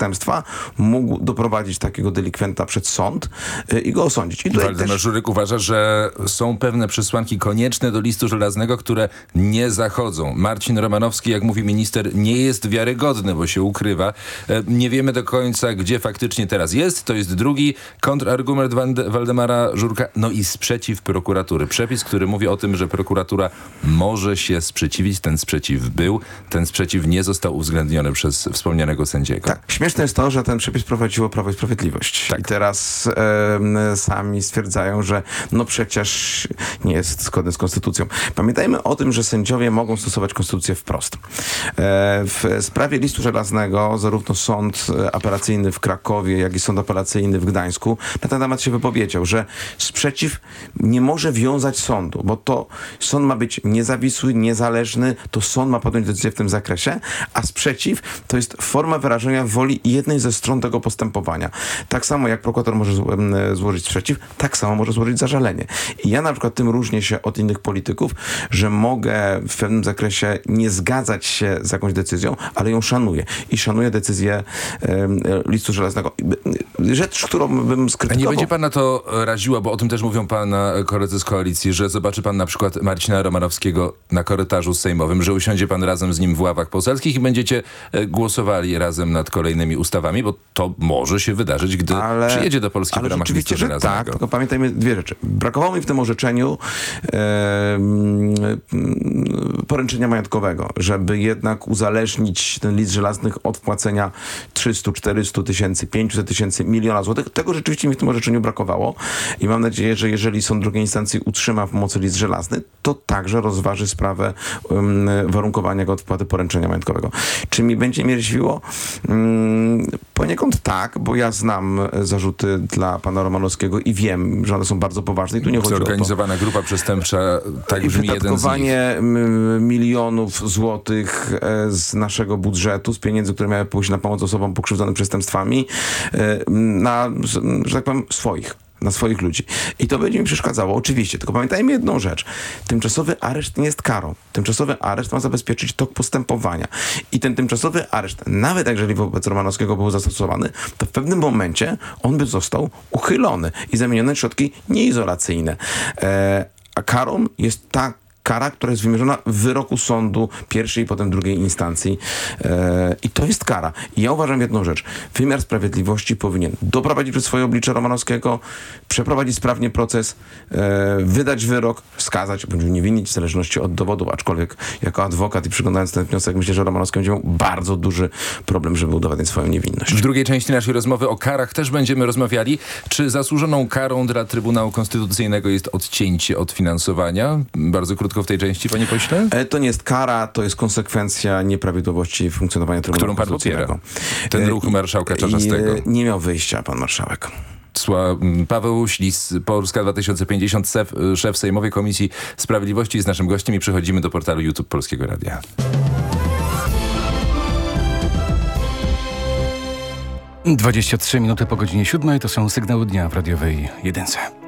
przestępstwa mógł doprowadzić takiego delikwenta przed sąd i go osądzić. I Waldemar Żurek uważa, że są pewne przesłanki konieczne do listu żelaznego, które nie zachodzą. Marcin Romanowski, jak mówi minister, nie jest wiarygodny, bo się ukrywa. Nie wiemy do końca, gdzie faktycznie teraz jest. To jest drugi kontrargument Waldemara Żurka. No i sprzeciw prokuratury. Przepis, który mówi o tym, że prokuratura może się sprzeciwić. Ten sprzeciw był. Ten sprzeciw nie został uwzględniony przez wspomnianego sędziego. Tak. Śmieszne jest to, że ten przepis prowadziło Prawo i Sprawiedliwość. Tak. I teraz sami stwierdzają, że no przecież nie jest zgodny z konstytucją. Pamiętajmy o tym, że sędziowie mogą stosować konstytucję wprost. W sprawie listu żelaznego zarówno sąd apelacyjny w Krakowie, jak i sąd apelacyjny w Gdańsku na ten temat się wypowiedział, że sprzeciw nie może wiązać sądu, bo to sąd ma być niezawisły, niezależny, to sąd ma podjąć decyzję w tym zakresie, a sprzeciw to jest forma wyrażenia woli jednej ze stron tego postępowania. Tak samo jak prokurator może złożyć sprzeciw, tak samo może złożyć zażalenie. I ja na przykład tym różnię się od innych polityków, że mogę w pewnym zakresie nie zgadzać się z jakąś decyzją, ale ją szanuję. I szanuję decyzję listu żelaznego. Rzecz, którą bym skrytykował... A nie będzie pana to raziła, bo o tym też mówią pana koledzy z koalicji, że zobaczy pan na przykład Marcina Romanowskiego na korytarzu sejmowym, że usiądzie pan razem z nim w ławach poselskich i będziecie głosowali razem nad kolejnymi ustawami, bo to może się wydarzyć, gdy przyjedzie do Polski w ramach listu żelaznego. Tak, tylko pamiętajmy dwie rzeczy. Brakowało mi w tym orzeczeniu poręczenia majątkowego, żeby jednak uzależnić ten list żelazny od wpłacenia 300, 400 tysięcy, 500 tysięcy, 1 000 000 złotych. Tego rzeczywiście mi w tym orzeczeniu brakowało i mam nadzieję, że jeżeli sąd drugiej instancji utrzyma w mocy list żelazny, to także rozważy sprawę warunkowania go od wpłaty poręczenia majątkowego. Czy mi będzie mierziło? Poniekąd tak, bo ja znam zarzuty dla pana Romanowskiego i wiem, że one są bardzo poważne. I tu nie chodzi o to. Zorganizowana grupa przestępcza, tak brzmi jeden z nich. Wydatkowanie milionów złotych z naszego budżetu, z pieniędzy, które miały pójść na pomoc osobom pokrzywdzonym przestępstwami, na, że tak powiem, na swoich ludzi. I to będzie mi przeszkadzało, oczywiście. Tylko pamiętajmy jedną rzecz. Tymczasowy areszt nie jest karą. Tymczasowy areszt ma zabezpieczyć tok postępowania. I ten tymczasowy areszt, nawet jeżeli wobec Romanowskiego był zastosowany, to w pewnym momencie on by został uchylony i zamienione w środki nieizolacyjne. A karą jest ta kara, która jest wymierzona w wyroku sądu pierwszej i potem drugiej instancji. I to jest kara. I ja uważam jedną rzecz. Wymiar sprawiedliwości powinien doprowadzić przed swoje oblicze Romanowskiego, przeprowadzić sprawnie proces, wydać wyrok, skazać bądź uniewinnić w zależności od dowodów, aczkolwiek jako adwokat i przyglądając ten wniosek myślę, że Romanowski będzie miał bardzo duży problem, żeby udowadniać swoją niewinność. W drugiej części naszej rozmowy o karach też będziemy rozmawiali. Czy zasłużoną karą dla Trybunału Konstytucyjnego jest odcięcie od finansowania? Bardzo krótko w tej części, panie pośle? To nie jest kara, to jest konsekwencja nieprawidłowości funkcjonowania Trybunału Konstytucyjnego. Ten ruch marszałka Czarzastego. Nie miał wyjścia pan marszałek. Paweł Ślis, Polska 2050, szef Sejmowej Komisji Sprawiedliwości jest naszym gościem i przechodzimy do portalu YouTube Polskiego Radia. 23 minuty po godzinie 7 to są sygnały dnia w radiowej Jedynce.